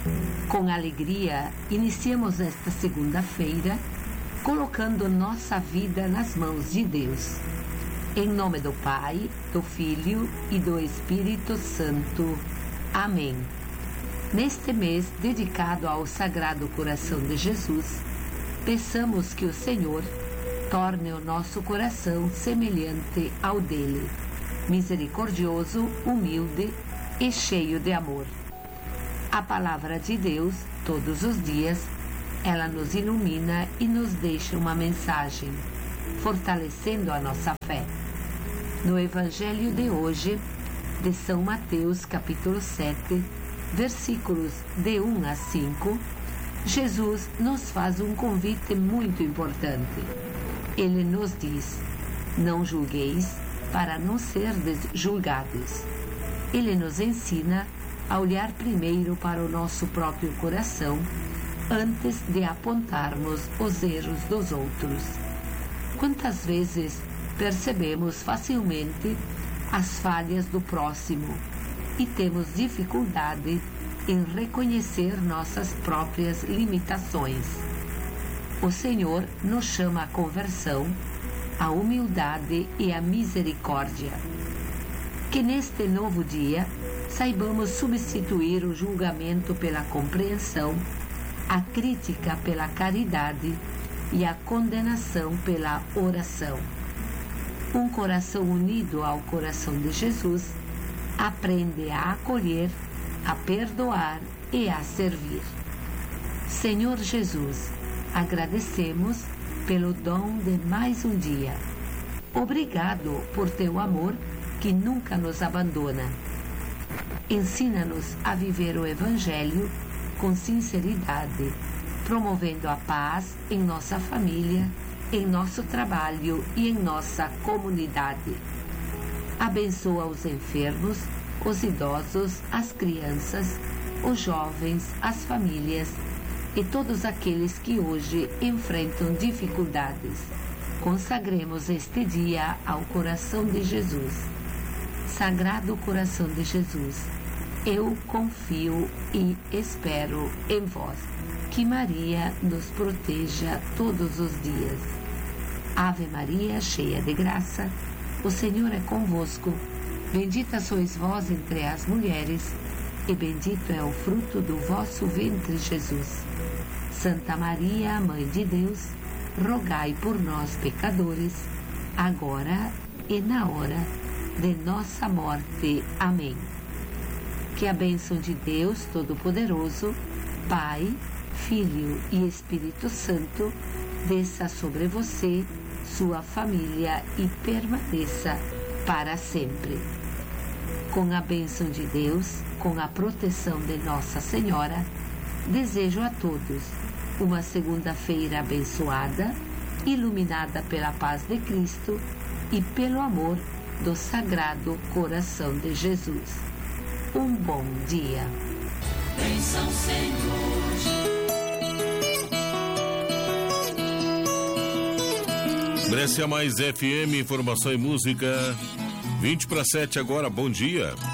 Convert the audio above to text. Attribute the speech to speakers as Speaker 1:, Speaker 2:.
Speaker 1: Com alegria, iniciamos esta segunda-feira colocando nossa vida nas mãos de Deus. Em nome do Pai, do Filho e do Espírito Santo. Amém. Neste mês dedicado ao Sagrado Coração de Jesus, peçamos que o Senhor torne o nosso coração semelhante ao dele, misericordioso, humilde e cheio de amor. A palavra de Deus, todos os dias, ela nos ilumina e nos deixa uma mensagem, fortalecendo a nossa fé. No Evangelho de hoje, de São Mateus, capítulo 7, versículos de 1 a 5, Jesus nos faz um convite muito importante. Ele nos diz: não julgueis para não serdes julgados. Ele nos ensina a olhar primeiro para o nosso próprio coração antes de apontarmos os erros dos outros. Quantas vezes percebemos facilmente as falhas do próximo e temos dificuldade em reconhecer nossas próprias limitações. O Senhor nos chama à conversão, à humildade e à misericórdia. Que neste novo dia saibamos substituir o julgamento pela compreensão, a crítica pela caridade e a condenação pela oração. Um coração unido ao coração de Jesus aprende a acolher, a perdoar e a servir. Senhor Jesus, agradecemos pelo dom de mais um dia. Obrigado por teu amor que nunca nos abandona. Ensina-nos a viver o Evangelho com sinceridade, promovendo a paz em nossa família, em nosso trabalho e em nossa comunidade. Abençoa os enfermos, os idosos, as crianças, os jovens, as famílias e todos aqueles que hoje enfrentam dificuldades. Consagremos este dia ao coração de Jesus. Sagrado Coração de Jesus, eu confio e espero em vós. Que Maria nos proteja todos os dias. Ave Maria, cheia de graça, o Senhor é convosco. Bendita sois vós entre as mulheres, e bendito é o fruto do vosso ventre, Jesus. Santa Maria, Mãe de Deus, rogai por nós, pecadores, agora e na hora de nossa morte. Amém. Que a bênção de Deus Todo-Poderoso, Pai, Filho e Espírito Santo, desça sobre você, sua família e permaneça para sempre. Com a bênção de Deus, com a proteção de Nossa Senhora, desejo a todos uma segunda-feira abençoada, iluminada pela paz de Cristo e pelo amor do Sagrado Coração de Jesus. Um bom dia.
Speaker 2: Bênção, Senhor.
Speaker 3: Brescia Mais FM, informação e música. 20 para 7 agora, bom dia.